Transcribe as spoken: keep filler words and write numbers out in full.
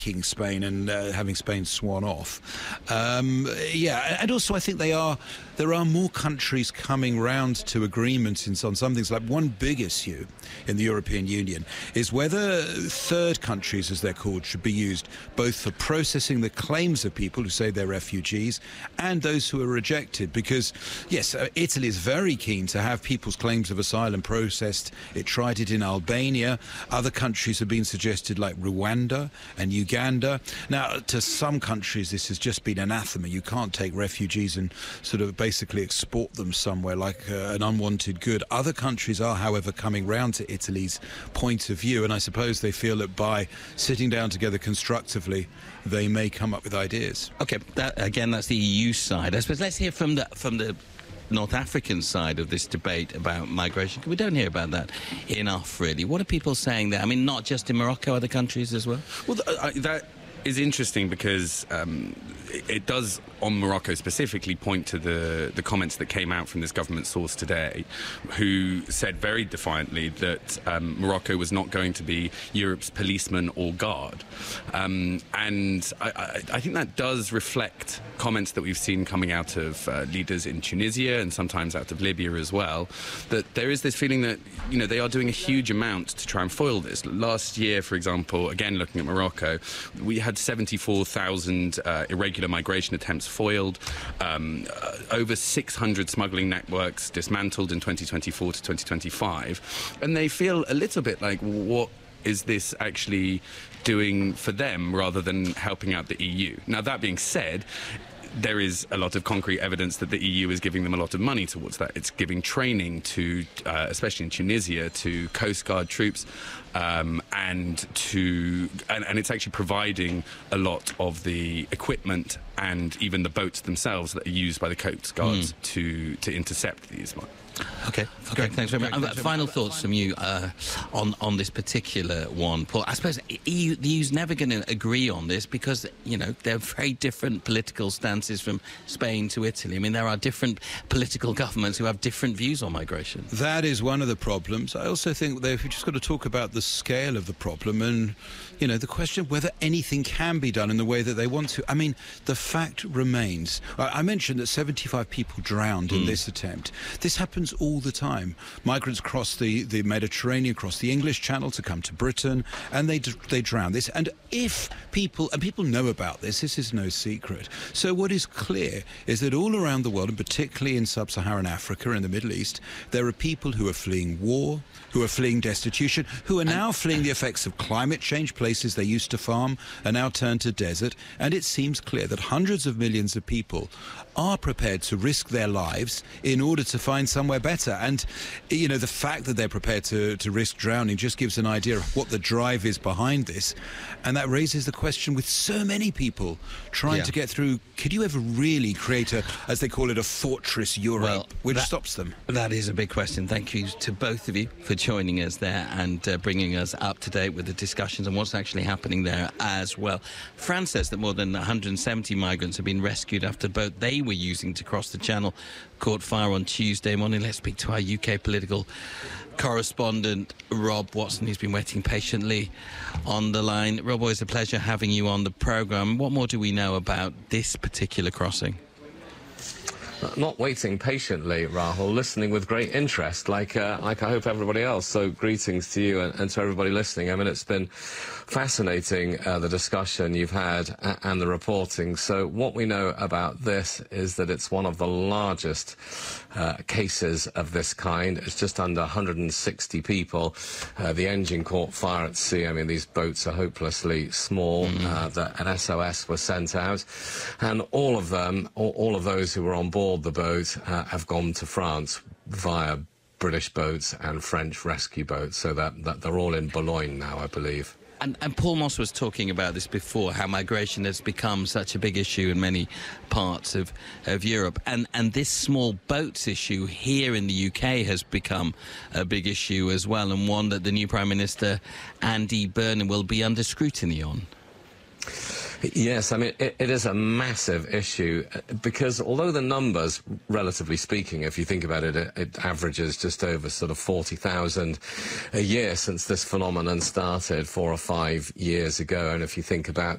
King Spain and uh, having Spain swan off. Um, yeah, and also I think they are there are more countries coming round to agreements in, on some things. Like one big issue in the European Union is whether third countries, as they're called, should be used both for processing the claims of people who say they're refugees and those who are rejected. Because, yes, uh, Italy is very keen to have people's claims of asylum processed. It tried it in Albania. Other countries have been suggested, like Rwanda and Uganda. Now, to some countries, this has just been anathema. You can't take refugees and sort of basically export them somewhere like uh, an unwanted good. Other countries are, however, coming round to Italy's point of view, and I suppose they feel that by sitting down together constructively, they may come up with ideas. Okay, that, again, that's the E U side. I suppose let's hear from the from the North African side of this debate about migration. We don't hear about that enough, really. What are people saying there? I mean, not just in Morocco, other countries as well? Well, th- I, that is interesting because um, it, it does, on Morocco specifically, point to the, the comments that came out from this government source today, who said very defiantly that um, Morocco was not going to be Europe's policeman or guard. Um, and I, I, I think that does reflect comments that we've seen coming out of uh, leaders in Tunisia and sometimes out of Libya as well, that there is this feeling that, you know, they are doing a huge amount to try and foil this. Last year, for example, again looking at Morocco, we had seventy-four thousand uh, irregular migration attempts foiled, um, uh, over six hundred smuggling networks dismantled in twenty twenty-four to twenty twenty-five, and they feel a little bit like, what is this actually doing for them rather than helping out the E U? Now, that being said, there is a lot of concrete evidence that the E U is giving them a lot of money towards that. It's giving training to, uh, especially in Tunisia, to Coast Guard troops, um, and to and, and it's actually providing a lot of the equipment and even the boats themselves that are used by the Coast Guards mm. to to intercept these. Okay, okay, thanks very much. Um, final thoughts from you uh, on on this particular one, Paul. I suppose E U, the E U's never going to agree on this because, you know, there are very different political stances from Spain to Italy. I mean, there are different political governments who have different views on migration. That is one of the problems. I also think that we've just got to talk about the scale of the problem and, you know, the question of whether anything can be done in the way that they want to. I mean, the fact remains. I, I mentioned that seventy-five people drowned mm. in this attempt. This happens all the time. Migrants cross the, the Mediterranean, cross the English Channel to come to Britain, and they they drown. This, and if people, and people know about this, this is no secret. So what is clear is that all around the world, and particularly in sub-Saharan Africa and the Middle East, there are people who are fleeing war, who are fleeing destitution, who are now fleeing the effects of climate change. Places they used to farm are now turned to desert, and it seems clear that hundreds of millions of people are prepared to risk their lives in order to find somewhere better. And, you know, the fact that they're prepared to, to risk drowning just gives an idea of what the drive is behind this. And that raises the question, with so many people trying yeah. to get through, could you ever really create a, as they call it, a fortress Europe, well, which that, stops them? That is a big question. Thank you to both of you for joining us there and uh, bringing us up to date with the discussions and what's actually happening there as well. France says that more than one hundred seventy migrants have been rescued after the boat they were using to cross the Channel caught fire on Tuesday morning. Let's speak to our U K political correspondent, Rob Watson, who's been waiting patiently on the line. Rob, always a pleasure having you on the programme. What more do we know about this particular crossing? Not waiting patiently, Rahul, listening with great interest, like uh, like I hope everybody else. So greetings to you and, and to everybody listening. I mean, it's been fascinating, uh, the discussion you've had and the reporting. So what we know about this is that it's one of the largest uh, cases of this kind. It's just under one hundred sixty people. Uh, the engine caught fire at sea. I mean, these boats are hopelessly small. Mm-hmm. uh, the, an S O S was sent out, and all of them, all, all of those who were on board the boat uh, have gone to France via British boats and French rescue boats, so that, that they're all in Boulogne now, I believe. And, and Paul Moss was talking about this before, how migration has become such a big issue in many parts of, of Europe. And, and this small boats issue here in the U K has become a big issue as well, and one that the new Prime Minister, Andy Burnham, will be under scrutiny on. Yes, I mean, it, it is a massive issue because although the numbers, relatively speaking, if you think about it, it, it averages just over sort of forty thousand a year since this phenomenon started four or five years ago. And if you think about